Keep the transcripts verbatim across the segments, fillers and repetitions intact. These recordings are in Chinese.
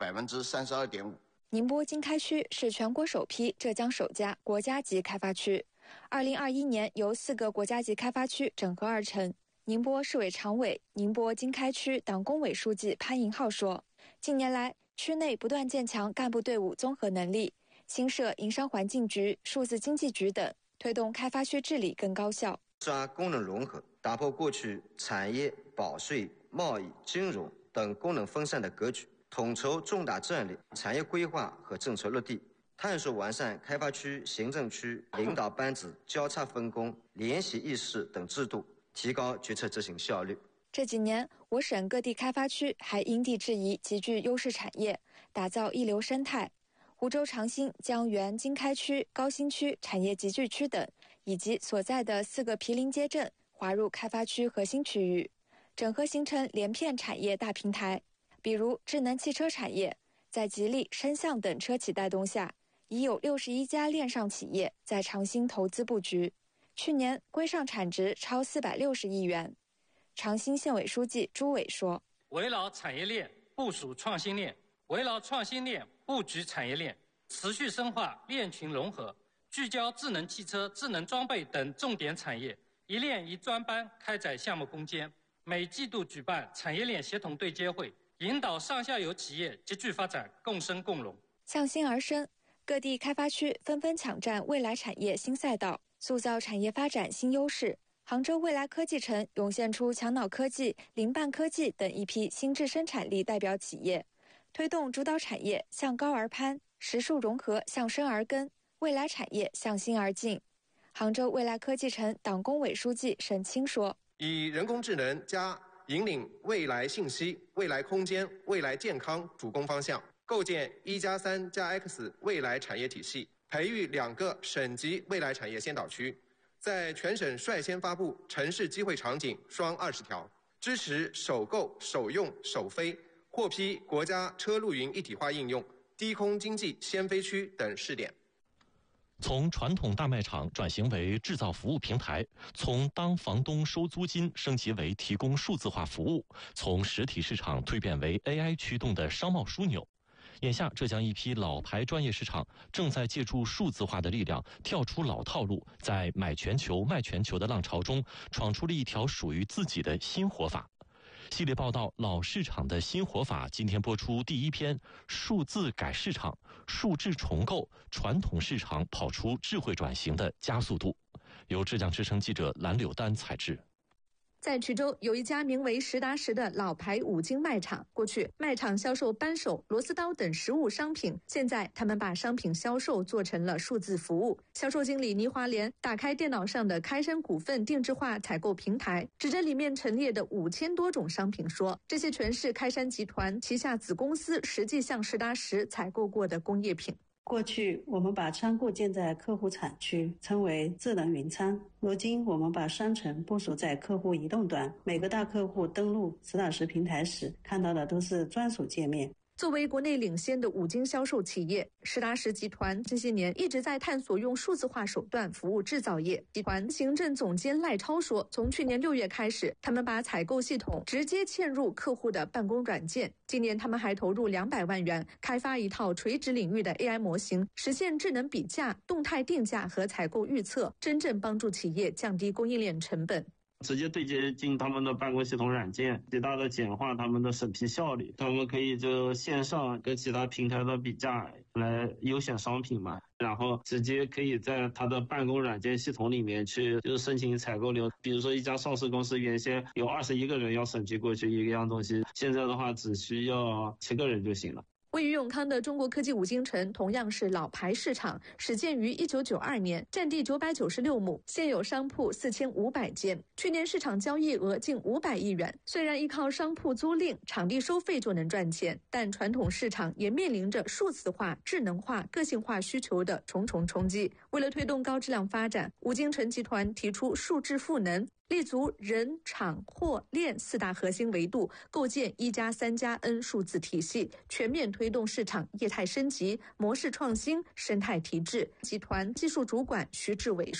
百分之三十二点五。 宁波经开区是全国首批、浙江首家国家级开发区。二零二一年由四个国家级开发区整合而成。宁波市委常委、宁波经开区党工委书记潘银浩说，近年来区内不断建强干部队伍综合能力，新设营商环境局、数字经济局等，推动开发区治理更高效。 抓功能融合，打破过去产业、保税、贸易、金融等功能分散的格局，统筹重大战略、产业规划和政策落地，探索完善开发区行政区领导班子交叉分工、联席议事等制度，提高决策执行效率。 这几年，我省各地开发区还因地制宜集聚优势产业，打造一流生态。湖州长兴将原经开区、高新区产业集聚区等，以及所在的四个毗邻街镇划入开发区核心区域，整合形成连片产业大平台。比如智能汽车产业，在吉利、深象等车企带动下，已有六十一家链上企业在长兴投资布局。去年规上产值超四百六十亿元。长兴县委书记朱伟说：“ 围绕产业链部署创新链，围绕创新链布局产业链，持续深化链群融合，聚焦智能汽车、智能装备等重点产业，一链一专班开展项目攻坚。每季度举办产业链协同对接会，引导上下游企业集聚发展，共生共荣。” 向心而生，各地开发区纷纷抢占未来产业新赛道，塑造产业发展新优势。杭州未来科技城涌现出强脑科技、零半科技等一批新质生产力代表企业，推动主导产业向高而攀，实数融合向深而根，未来产业向新而进。杭州未来科技城党工委书记沈清说：“ 以人工智能加引领未来信息、未来空间、未来健康主攻方向，构建一加三加 X 未来产业体系，培育两个省级未来产业先导区。”在全省率先发布城市机会场景双二十条，支持首购、首用、首飞，获批国家车路云一体化应用、低空经济先飞区等试点。 从传统大卖场转型为制造服务平台，从当房东收租金升级为提供数字化服务，从实体市场蜕变为 A I 驱动的商贸枢纽。眼下，浙江一批老牌专业市场正在借助数字化的力量，跳出老套路，在买全球、卖全球的浪潮中，闯出了一条属于自己的新活法。系列报道《老市场的新活法》今天播出第一篇：数字改市场，数质重构，传统市场跑出智慧转型的加速度。由浙江之声记者蓝柳丹采制。 在衢州有一家名为实达实的老牌五金卖场，过去卖场销售扳手、螺丝刀等实物商品，现在他们把商品销售做成了数字服务。销售经理倪华莲打开电脑上的开山股份定制化采购平台，指着里面陈列的五千多种商品说，这些全是开山集团旗下子公司实际向实达实采购过的工业品。 过去我们把仓库建在客户产区，称为智能云仓。如今我们把商城部署在客户移动端，每个大客户登录实达实平台时，看到的都是专属界面。 作为国内领先的五金销售企业，实达实集团这些年一直在探索用数字化手段服务制造业。集团行政总监赖超说，从去年六月开始，他们把采购系统直接嵌入客户的办公软件。今年他们还投入两百万元开发一套垂直领域的 A I 模型，实现智能比价、动态定价和采购预测，真正帮助企业降低供应链成本。 直接对接进他们的办公系统软件，极大的简化他们的审批效率。他们可以就线上跟其他平台的比价来优选商品嘛，然后直接可以在他的办公软件系统里面去就是申请采购流。比如说一家上市公司原先有二十一个人要审批过去一个样东西，现在的话只需要七个人就行了。 位于永康的中国科技五金城同样是老牌市场，始建于一九九二年，占地九百九十六亩，现有商铺四千五百间。去年市场交易额近五百亿元。虽然依靠商铺租赁、场地收费就能赚钱，但传统市场也面临着数字化、智能化、个性化需求的重重冲击。为了推动高质量发展，五金城集团提出数质赋能，立足人、厂、货、链四大核心维度，构建一加三加 N 数字体系，全面推动市场业态升级、模式创新、生态提质。集团技术主管徐志伟说：“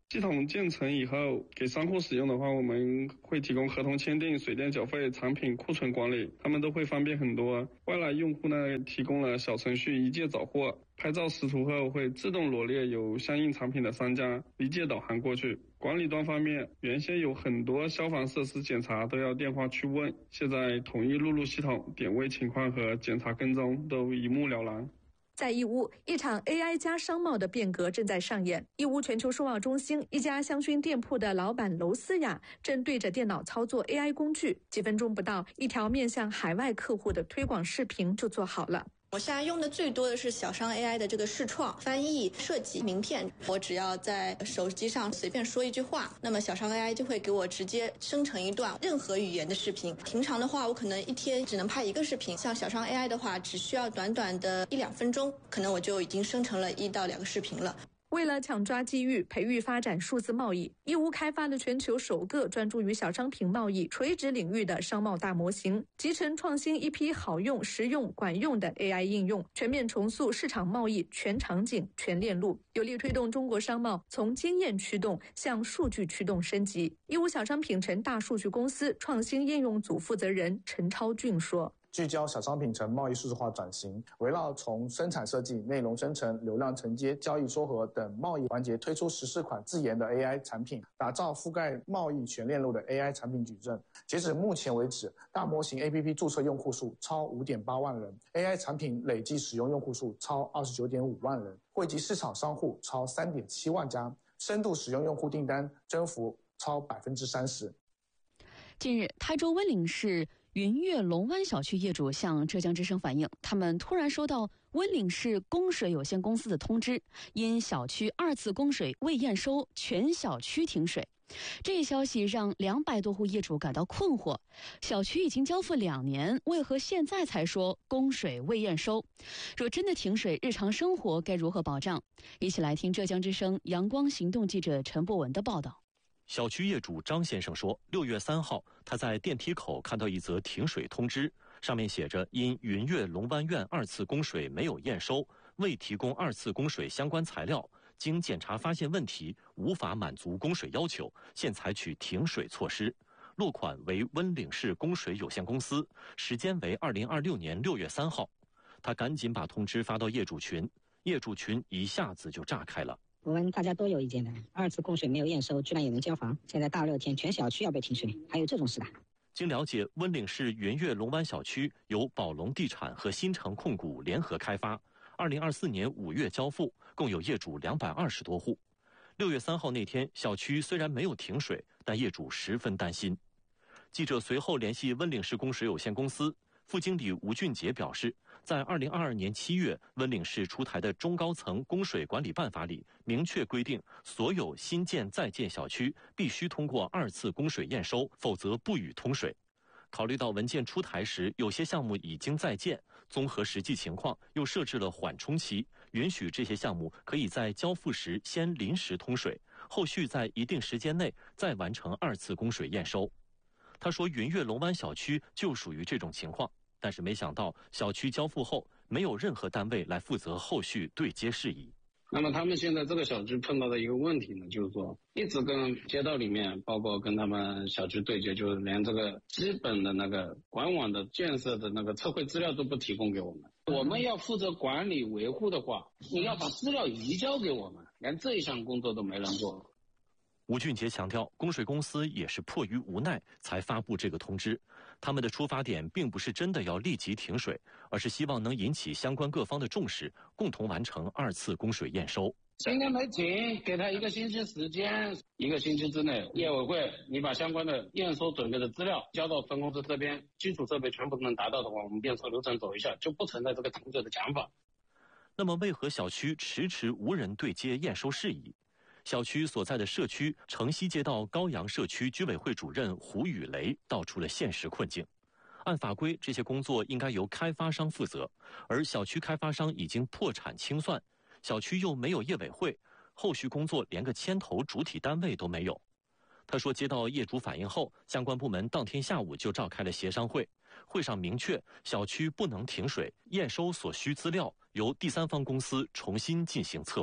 系统建成以后，给商户使用的话，我们会提供合同签订、水电缴费、产品库存管理，他们都会方便很多。外来用户呢，提供了小程序一键找货，拍照识图后会自动罗列有相应产品的商家，一键导航过去。管理端方面，原先有很多消防设施检查都要电话去问，现在统一录入系统，点位情况和检查跟踪都一目了然。 在义乌，一场 A I 加商贸的变革正在上演。义乌全球数贸中心一家香薰店铺的老板娄思雅正对着电脑操作 A I 工具，几分钟不到，一条面向海外客户的推广视频就做好了。 我现在用的最多的是小商 A I 的这个视创、翻译、设计名片。我只要在手机上随便说一句话，那么小商 A I 就会给我直接生成一段任何语言的视频。平常的话，我可能一天只能拍一个视频，像小商 A I 的话，只需要短短的一两分钟，可能我就已经生成了一到两个视频了。 为了抢抓机遇，培育发展数字贸易，义乌开发了全球首个专注于小商品贸易垂直领域的商贸大模型，集成创新一批好用、实用、管用的 A I 应用，全面重塑市场贸易全场景、全链路，有力推动中国商贸从经验驱动向数据驱动升级。义乌小商品城大数据公司创新应用组负责人陈超俊说， 聚焦小商品城贸易数字化转型，围绕从生产设计、内容生成、流量承接、交易撮合等贸易环节推出十四款自研的 A I 产品，打造覆盖贸易全链路的 A I 产品矩阵。截止目前为止，大模型 A P P 注册用户数超 五点八万人， A I 产品累计使用用户数超 二十九点五万人，惠及市场商户超 三点七万家，深度使用用户订单增幅超 百分之三十。 近日，台州温岭市云悦龙湾小区业主向浙江之声反映，他们突然收到温岭市供水有限公司的通知，因小区二次供水未验收，全小区停水。这一消息让两百多户业主感到困惑，小区已经交付两年，为何现在才说供水未验收？若真的停水，日常生活该如何保障？一起来听浙江之声阳光行动记者陈博文的报道。 小区业主张先生说，六月三号，他在电梯口看到一则停水通知，上面写着因云悦龙湾苑二次供水没有验收，未提供二次供水相关材料，经检查发现问题，无法满足供水要求，现采取停水措施。落款为温岭市供水有限公司，时间为二零二六年六月三号。他赶紧把通知发到业主群，业主群一下子就炸开了。 我们大家都有意见的，二次供水没有验收，居然有人交房，现在大热天全小区要被停水，还有这种事的？ 经了解，温岭市云悦龙湾小区由宝龙地产和新城控股联合开发，二零二四年五月交付，共有业主两百二十多户。六月三号那天，小区虽然没有停水，但业主十分担心。记者随后联系温岭市供水有限公司副经理吴俊杰表示，在二零二二年七月，温岭市出台的中高层供水管理办法里明确规定，所有新建在建小区必须通过二次供水验收，否则不予通水。考虑到文件出台时有些项目已经在建，综合实际情况，又设置了缓冲期，允许这些项目可以在交付时先临时通水，后续在一定时间内再完成二次供水验收。他说，云悦龙湾小区就属于这种情况，但是没想到小区交付后，没有任何单位来负责后续对接事宜。 那么他们现在这个小区碰到的一个问题呢，就是说一直跟街道里面，包括跟他们小区对接，就是连这个基本的那个管网的建设的那个测绘资料都不提供给我们。我们要负责管理维护的话，你要把资料移交给我们，连这一项工作都没人做。 吴俊杰强调，供水公司也是迫于无奈才发布这个通知，他们的出发点并不是真的要立即停水，而是希望能引起相关各方的重视，共同完成二次供水验收。 今天没停，给他一个星期时间，一个星期之内，业委会你把相关的验收准备的资料交到分公司这边，基础设备全部能达到的话，我们验收流程走一下，就不存在这个停水的讲法。 那么为何小区迟迟无人对接验收事宜？小区所在的社区城西街道高阳社区居委会主任胡宇雷道出了现实困境。按法规，这些工作应该由开发商负责，而小区开发商已经破产清算，小区又没有业委会，后续工作连个牵头主体单位都没有。他说，接到业主反映后，相关部门当天下午就召开了协商会，会上明确小区不能停水，验收所需资料由第三方公司重新进行测绘。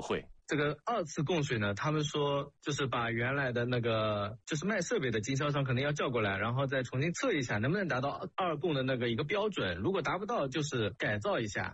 这个二次供水呢，他们说就是把原来的那个就是卖设备的经销商可能要叫过来，然后再重新测一下能不能达到二供的那个一个标准，如果达不到就是改造一下。